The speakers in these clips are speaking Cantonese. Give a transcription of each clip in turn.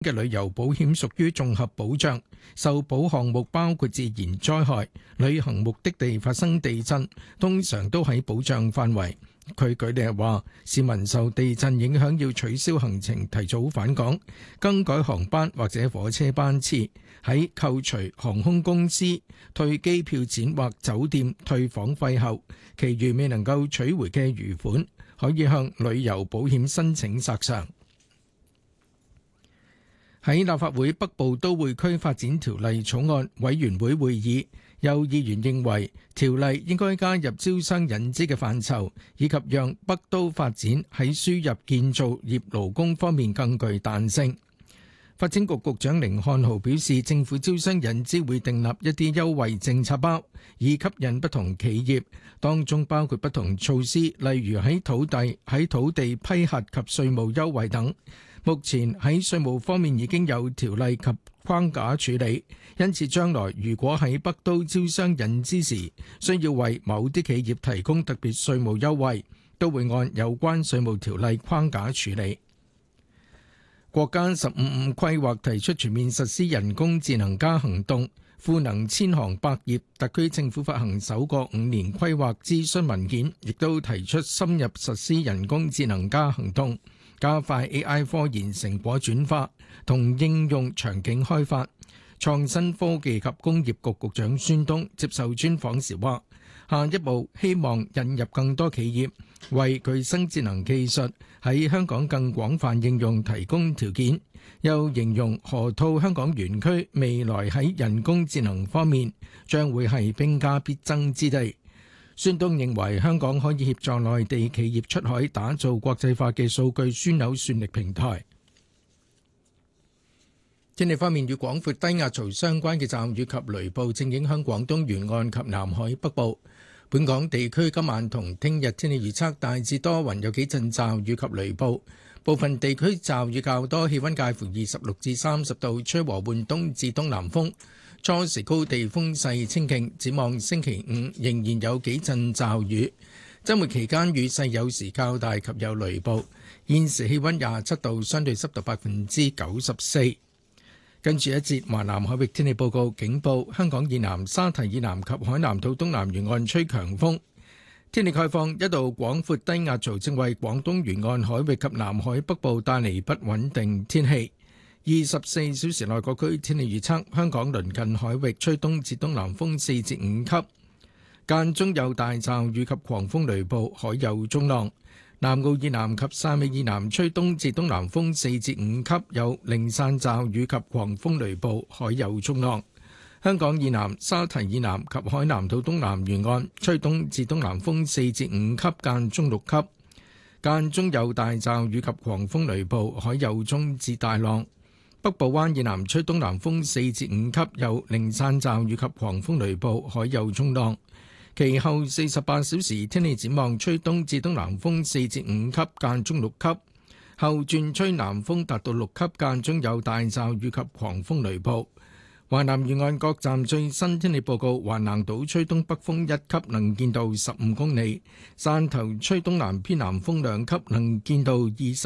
嘅旅遊保險屬於綜合保障，受保項目包括自然災害、旅行目的地發生地震，通常都喺保障範圍。佢舉例話，市民受地震影響要取消行程、提早返港、更改航班或者火車班次，喺扣除航空公司退機票錢或酒店退房費後，其餘未能夠取回嘅餘款，可以向旅遊保險申請索償。喺立法會北部都會區發展條例草案委員會會議，有議員認為條例應該加入招商引資嘅範疇，以及讓北都發展喺輸入建造業勞工方面更具彈性。發展局局長甯漢豪表示，政府招商引資會訂立一啲優惠政策包，以吸引不同企業，當中包括不同措施，例如喺土地批核及稅務優惠等。目前喺稅務方面已經有條例及框架處理，因此將來如果喺北都招商引資時需要為某啲企業提供特別稅務優惠，都會按有關稅務條例框架處理。國家15+5規劃提出全面實施人工智能行動，賦能千行百業。特區政府發行首個5年規劃諮詢文件，亦都提出深入實施人工智能行動，加快 AI 科研成果轉化同應用場景開發。創新科技及工業局局長孫東接受專訪時話，下一步希望引入更多企業，為具生智能技術喺香港更廣泛應用提供條件。又形容河套香港園區未來喺人工智能方面將會係兵家必爭之地。孫東認為香港可以協助內地企業出海，打造國際化嘅數據樞紐算力平台。天氣方面，與廣闊低壓槽相關嘅驟雨及雷暴正影響廣東沿岸及南海北部。本港地區今晚同聽日天氣預測大致多雲，有幾陣驟雨及雷暴，部分地區驟雨較多，氣溫介乎26至30度，吹和緩東至東南風。初時高地風勢清勁，展望星期五仍然有幾陣驟雨，週末期間雨勢有時較大及有雷暴。現時氣溫27度，相對濕度94%。跟住一節華南海域天氣報告，警報香港以南、沙堤以南及海南島東南沿岸吹強風。天氣概況，一道廣闊低壓槽正為廣東沿岸海域及南海北部帶嚟不穩定天氣。24小時內各區天氣預測，香港鄰近海域吹東至東南風4至5級，間中有大驟雨及狂風雷暴，海有中浪。南澳以南及汕尾以南吹東至東南風4至5級，有零散驟雨及狂風雷暴，海有中浪。香港以南、沙堤以南及海南島東南沿岸吹東至東南風4至5級，間中6級，間中有大驟雨及狂風雷暴，海有中至大浪。北部灣以南吹東南風4至5級，有零散驟雨及狂風雷暴，海有中浪。其後48小時天氣展望，吹東至東南風4至5級，間中6級，後轉吹南風達到6級，間中有大驟雨及狂風雷暴。華南沿岸各站最新天氣報告，華南島吹東北風1級，能見度15公里；汕頭吹東南偏南風2級，能見度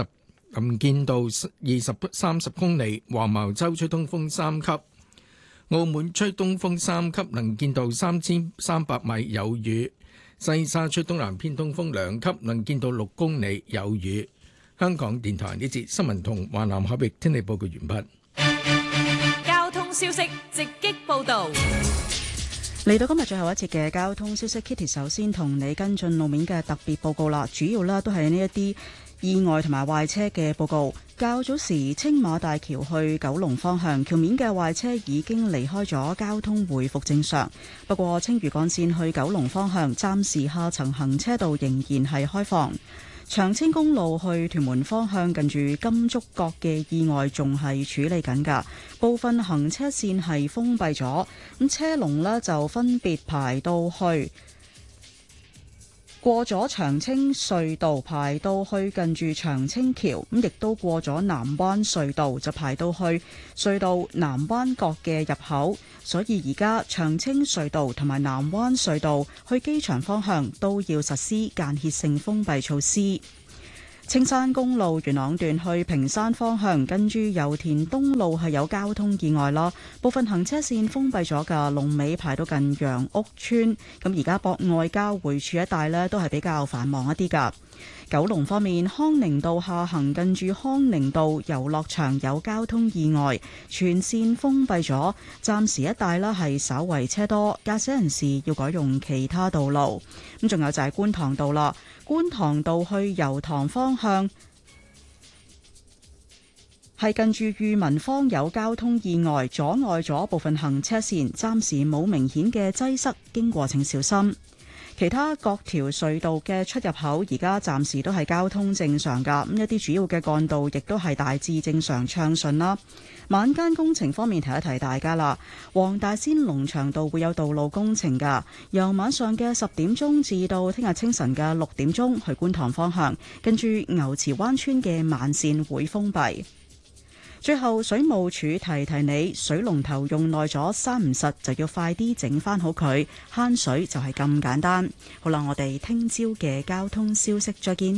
30公里；黃茅洲吹東風3級。澳門吹東風3級，能見度3300米，有雨；西沙吹東南偏東風2級，能見度6公里，有雨。香港電台呢節新聞同華南海域天氣報告完畢。 交通消息直擊報道。 嚟到今日最後一節嘅交通消息 ，Kitty 首先同你跟進路面嘅特別報告啦，主要啦都係呢一啲意外同埋壞車嘅報告。較早時青馬大橋去九龍方向橋面嘅壞車已經離開咗，交通回復正常。不過青嶼幹線去九龍方向暫時下層行車道仍然係開放。長青公路去屯門方向近住金竹角嘅意外仲係處理緊㗎，部分行車線係封閉咗，咁車龍呢就分別排到去過咗長青隧道，排到去近住長青橋，咁亦都過咗南灣隧道，就排到去隧道南灣角嘅入口。所以而家長青隧道同埋南灣隧道去機場方向都要實施間歇性封閉措施。 青山公路元朗段去屏山方向，近住油田東路係有交通意外啦，部分行車線封閉咗㗎，龍尾排到近楊屋村。咁而家博愛交匯處一帶呢都係比較繁忙一啲㗎。九龍方面，康寧道下行近住康寧道遊樂場有交通意外，全線封閉咗，暫時一帶啦係稍為車多，駕駛人士要改用其他道路。咁仲有就係觀塘道啦，觀塘道去油塘方向係近住裕民坊有交通意外，阻礙咗部分行車線，暫時冇明顯嘅擠塞，經過請小心。其他各條隧道嘅出入口而家暫時都係交通正常㗎，咁一啲主要嘅幹道亦都係大致正常暢順啦。晚間工程方面提一提大家啦，黃大仙龍翔道會有道路工程㗎，由晚上嘅10點鐘至到聽日清晨嘅6點鐘去觀塘方向，跟住牛池灣村嘅慢線會封閉。最後，水務署提提你，水龍頭用耐咗閂唔實，就要快啲整翻好佢，慳水就係咁簡單。好啦，我哋聽朝嘅交通消息再見。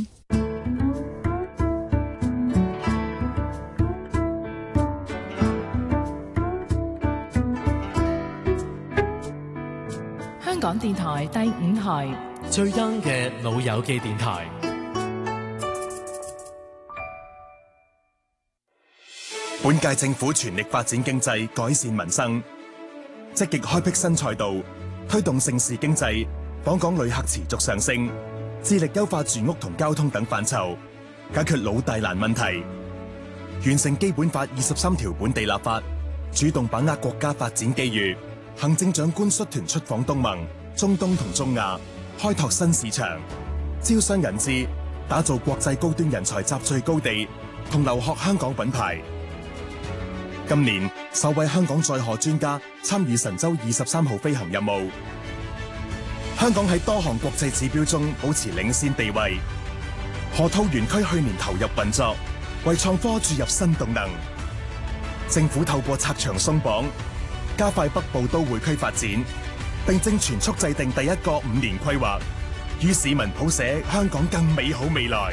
香港電台第5台最 young 嘅老友記電台。 本屆政府全力發展經濟，改善民生，積極開闢新賽道，推動盛事經濟，訪港旅客持續上升，致力優化住屋同交通等範疇，解決老大難問題，完成基本法23條本地立法，主動把握國家發展機遇。行政長官率團出訪東盟、中東同中亞，開拓新市場，招商引資，打造國際高端人才集聚高地，同留學香港品牌。今年首位香港載荷專家參與神舟23號飛行任務，香港喺多項國際指標中保持領先地位。河套園區去年投入運作，為創科注入新動能。政府透過拆牆鬆綁，加快北部都會區發展，並正全速制定第一個5年規劃，與市民譜寫香港更美好未來。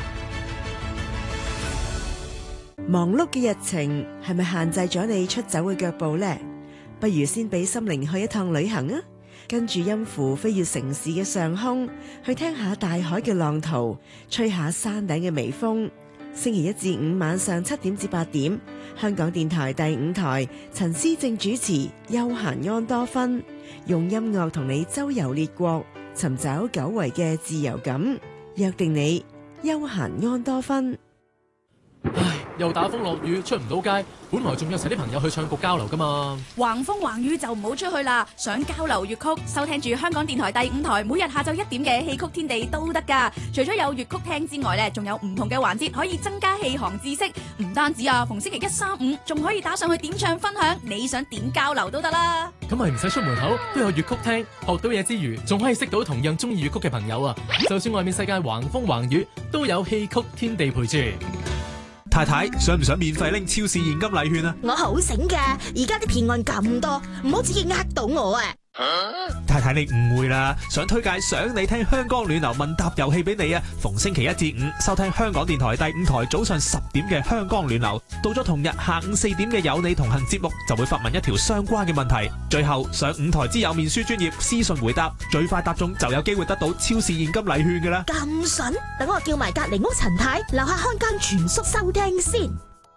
忙碌嘅日程係咪限制咗你出走嘅腳步呢？不如先俾心靈去一趟旅行啊！跟住音符飛越城市嘅上空，去聽下大海嘅浪濤，吹下山頂嘅微風。星期1至5晚上7點至8點，香港電台第5台，陳思正主持《悠閒安多芬》，用音樂同你周遊列國，尋找久違嘅自由感。約定你悠閒安多芬。 唉，又打風落雨，出唔到街。本來仲約齊啲朋友去唱歌交流噶嘛。 橫風橫雨就唔好出去啦。想交流粵曲，收聽住香港電台第5台，每日下晝1點嘅戲曲天地都得噶。除咗有粵曲聽之外呢，仲有唔同嘅環節可以增加戲行知識。唔單止啊，逢星期1、3、5仲可以打上去點唱分享，你想點交流都得啦。 咁咪唔使出門口，都有粵曲聽，學到嘢之餘，仲可以識到同樣中意粵曲嘅朋友啊。就算外面世界橫風橫雨，都有戲曲天地陪住。 太太，想唔想免費拎超市現金禮券啊？ 我好醒噶，而家啲騙案咁多，唔好自己呃到我啊！ 太太，你誤會啦，想推介想你聽香港暖流問答遊戲俾你啊！逢星期1至5收聽香港電台第5台早上10點嘅香港暖流，到咗同日下午4點嘅有你同行節目，就會發問一條相關嘅問題，最後上5台之有面書專頁私信回答，最快答中就有機會得到超市現金禮券噶啦！ 咁筍，等我叫埋隔籬屋陳太樓下看更全宿收聽先。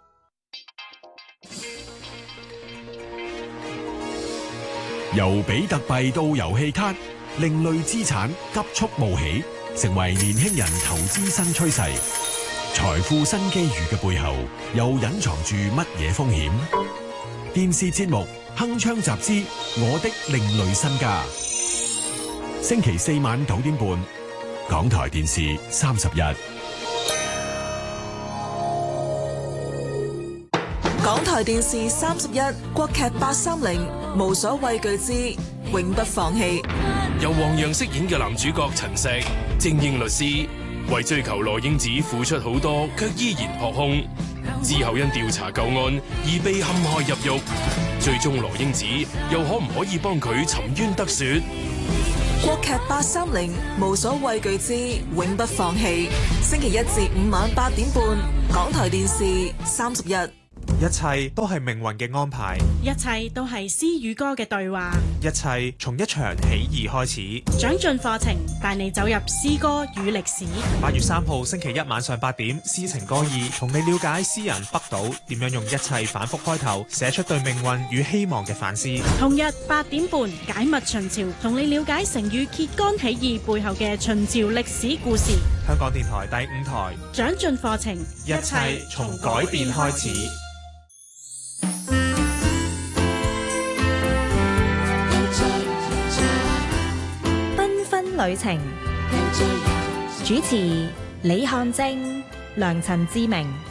由比特幣到遊戲卡，另類資產急速冒起，成為年輕人投資新趨勢。財富新機遇嘅背後，又隱藏住乜嘢風險？電視節目《鏗鏘集資：我的另類身家》，星期4晚9點半，港台電視31。 港台電視31，國劇830，無所畏懼之永不放棄。 由黃洋飾演嘅男主角陳碩，精英律師，為追求羅英子付出好多，卻依然撲空。之後因調查舊案而被陷害入獄，最終羅英子又可唔可以幫佢沉冤得雪？ 國劇830無所畏懼之永不放棄，星期一至五晚8點半，港台電視31。 一切都係命運嘅安排， 一切都係詩與歌嘅對話， 一切從一場喜誼開始。 長進課程帶你走入詩歌與歷史。 8月3號星期一晚上8點，詩情歌意，同你了解詩人北島點樣用一切反覆開頭，寫出對命運與希望嘅反思。 同日8點半，解密秦朝，同你了解成語揭竿起義背後嘅秦朝歷史故事。 香港電台第5台， 長進課程， 一切從改變開始。 旅程主持李漢晶、梁陳志明。